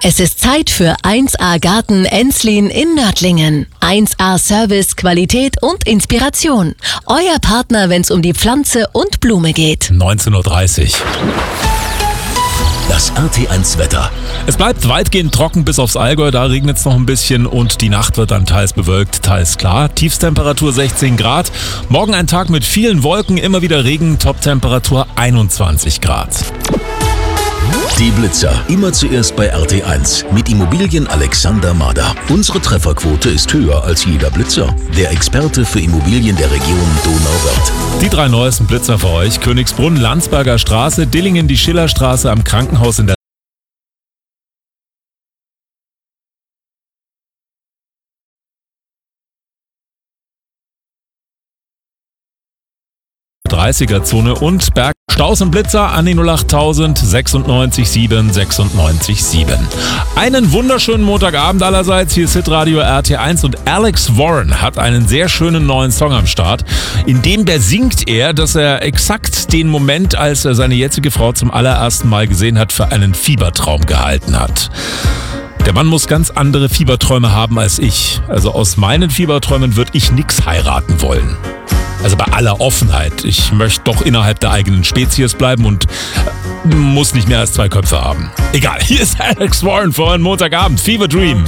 Es ist Zeit für 1A Garten Enslin in Nördlingen. 1A Service, Qualität und Inspiration. Euer Partner, wenn es um die Pflanze und Blume geht. 19:30 Uhr. Das RT1 Wetter. Es bleibt weitgehend trocken bis aufs Allgäu, da regnet es noch ein bisschen und die Nacht wird dann teils bewölkt, teils klar. Tiefstemperatur 16 Grad. Morgen ein Tag mit vielen Wolken, immer wieder Regen, Toptemperatur 21 Grad. Die Blitzer, immer zuerst bei RT1 mit Immobilien Alexander Mader. Unsere Trefferquote ist höher als jeder Blitzer. Der Experte für Immobilien der Region Donauwörth. Die 3 neuesten Blitzer für euch: Königsbrunn, Landsberger Straße, Dillingen, die Schillerstraße am Krankenhaus in der 30er-Zone und Berg. Staus und Blitzer an die 08000 96 7 96 7. Einen wunderschönen Montagabend allerseits. Hier ist Hitradio RT1 und Alex Warren hat einen sehr schönen neuen Song am Start. In dem singt er, dass er exakt den Moment, als er seine jetzige Frau zum allerersten Mal gesehen hat, für einen Fiebertraum gehalten hat. Der Mann muss ganz andere Fieberträume haben als ich. Also aus meinen Fieberträumen würde ich nix heiraten wollen. Also bei aller Offenheit. Ich möchte doch innerhalb der eigenen Spezies bleiben und muss nicht mehr als 2 Köpfe haben. Egal, hier ist Alex Warren für einen Montagabend. Fever Dream.